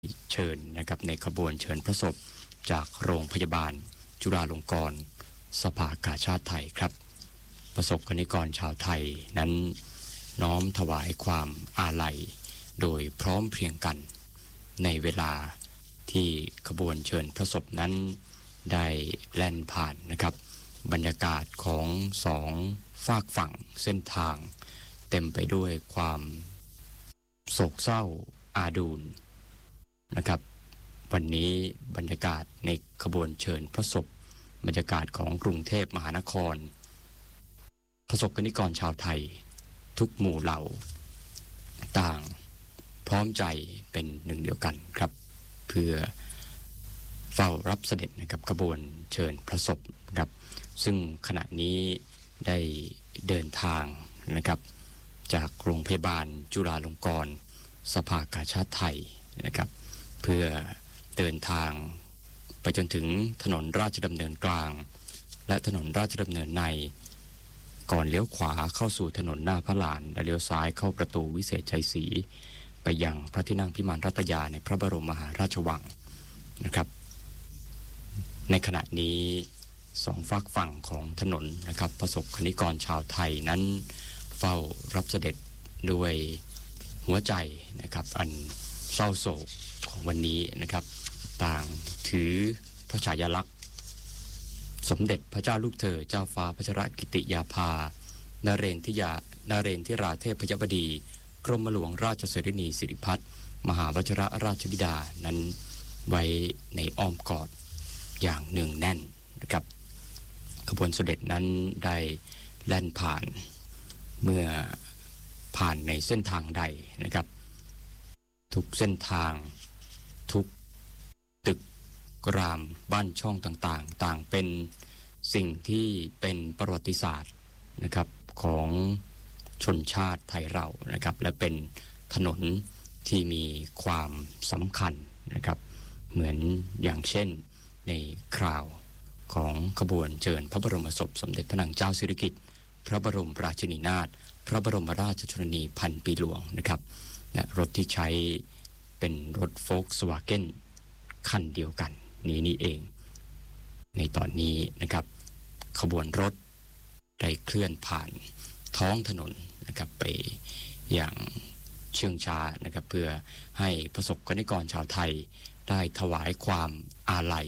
เชิญนะครับในขบวนเชิญพระศพจากโรงพยาบาลจุฬาลงกรณ์สภากาชาดไทยครับประสบกนิกรชาวไทยนั้นน้อมถวายความอาลัยโดยพร้อมเพรียงกันในเวลาที่ขบวนเชิญพระศพนั้นได้แล่นผ่านนะครับบรรยากาศของสองฝากฝั่งเส้นทางเต็มไปด้วยความโศกเศร้าอาดูลนะครับวันนี้บรรยากาศในขบวนเชิญพระศพบรรยากาศของกรุงเทพมหานครประสบกนิกรชาวไทยทุกหมู่เหล่าต่างพร้อมใจเป็นหนึ่งเดียวกันครับเพื่อเฝ้ารับเสด็จนะครับขบวนเชิญพระศพครับซึ่งขณะนี้ได้เดินทางนะครับจากโรงพยาบาลจุฬาลงกรณ์สภากาชาดไทยนะครับเพื่อเดินทางไปจนถึงถนนราชดำเนินกลางและถนนราชดำเนินในก่อนเลี้ยวขวาเข้าสู่ถนนหน้าพระลานและเลี้ยวซ้ายเข้าประตูวิเศษชัยศรีไปยังพระที่นั่งพิมานรัตยาในพระบรมมหาราชวังนะครับในขณะนี้สองฝากฝั่งของถนนนะครับประสบกนิกรชาวไทยนั้นเฝ้ารับเสด็จด้วยหัวใจนะครับอันเศร้าโศกของวันนี้นะครับต่างถือพระฉายาลักษณ์สมเด็จพระเจ้าลูกเธอเจ้าฟ้าพัชรกิติยาภานเรนทิราเทพยบดีกรมหลวงราชสรินีสิริพัฒน์มหาวชิรราชธิดานั้นไว้ในอ้อมกอดอย่างเนืองแน่นนะครับขบวนเสด็จนั้นได้แล่นผ่านเมื่อผ่านในเส้นทางใดนะครับทุกเส้นทางทุกตึกรามบ้านช่องต่างๆต่างเป็นสิ่งที่เป็นประวัติศาสตร์นะครับของชนชาติไทยเรานะครับและเป็นถนนที่มีความสำคัญนะครับเหมือนอย่างเช่นในคราวของขบวนเชิญพระบรมศพสมเด็จพระนางเจ้าสิริกิติ์พระบรมราชินีนาถพระบรมราชชนนีพันปีหลวงนะครับและรถที่ใช้เป็นรถโฟล์คสวาเก้นคันเดียวกันนี่เองในตอนนี้นะครับขบวนรถได้เคลื่อนผ่านท้องถนนนะครับไปอย่างเชื่องช้านะครับเพื่อให้ประสบกนิกรชาวไทยได้ถวายความอาลัย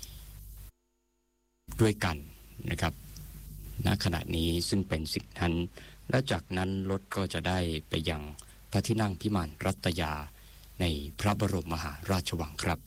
ด้วยกันนะครับณขณะนี้ซึ่งเป็นสิ่งนั้นและจากนั้นรถก็จะได้ไปยังพระที่นั่งพิมานรัตยาในพระบรมมหาราชวังครับ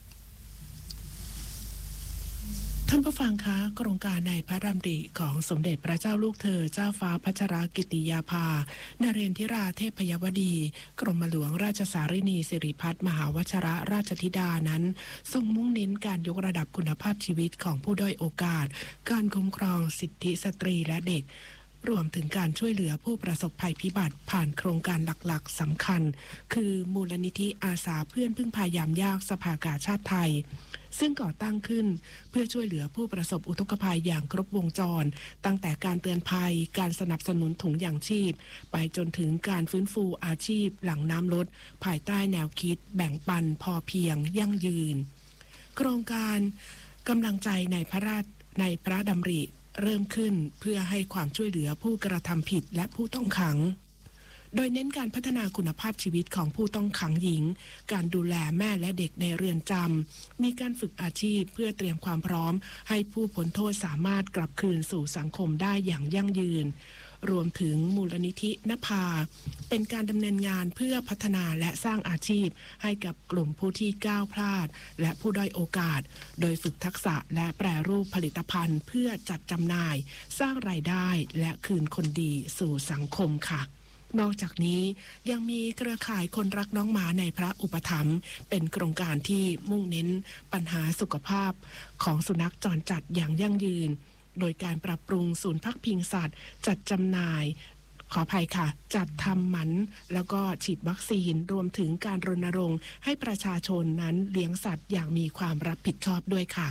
ท่านผู้ฟังคะโครงการในพระดำริของสมเด็จพระเจ้าลูกเธอเจ้าฟ้าพัชรกิติยาภานเรนทิราเทพยวดีกรมหลวงราชสารินีสิริพัฒน์มหาวชิรราชธิดานั้นทรงมุ่งเน้นการยกระดับคุณภาพชีวิตของผู้ด้อยโอกาสการคุ้มครองสิทธิสตรีและเด็กรวมถึงการช่วยเหลือผู้ประสบภัยพิบัติผ่านโครงการหลักๆสำคัญคือมูลนิธิอาสาเพื่อนพึ่งพายามยากสภากาชาดไทยซึ่งก่อตั้งขึ้นเพื่อช่วยเหลือผู้ประสบอุทกภัยอย่างครบวงจรตั้งแต่การเตือนภัยการสนับสนุนถุงยางชีพไปจนถึงการฟื้นฟูอาชีพหลังน้ำลดภายใต้แนวคิดแบ่งปันพอเพียงยั่งยืนโครงการกำลังใจในพระดำริเริ่มขึ้นเพื่อให้ความช่วยเหลือผู้กระทำผิดและผู้ต้องขังโดยเน้นการพัฒนาคุณภาพชีวิตของผู้ต้องขังหญิงการดูแลแม่และเด็กในเรือนจำมีการฝึกอาชีพเพื่อเตรียมความพร้อมให้ผู้พ้นโทษสามารถกลับคืนสู่สังคมได้อย่างยั่งยืนรวมถึงมูลนิธินภาเป็นการดำเนินงานเพื่อพัฒนาและสร้างอาชีพให้กับกลุ่มผู้ที่ก้าวพลาดและผู้ด้อยโอกาสโดยฝึกทักษะและแปรรูปผลิตภัณฑ์เพื่อจัดจำหน่ายสร้างรายได้และคืนคนดีสู่สังคมค่ะนอกจากนี้ยังมีเครือข่ายคนรักน้องหมาในพระอุปถัมภ์เป็นโครงการที่มุ่งเน้นปัญหาสุขภาพของสุนัขจรจัดอย่างยั่งยืนโดยการปรับปรุงศูนย์พักพิงสัตว์จัดจำหน่ายขออภัยค่ะจัดทำหมันแล้วก็ฉีดวัคซีนรวมถึงการรณรงค์ให้ประชาชนนั้นเลี้ยงสัตว์อย่างมีความรับผิดชอบด้วยค่ะ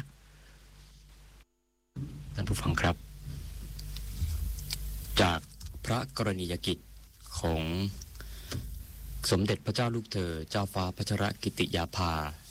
ท่านผู้ฟังครับจากพระกรณียกิจของสมเด็จพระเจ้าลูกเธอเจ้าฟ้าพัชรกิติยาภา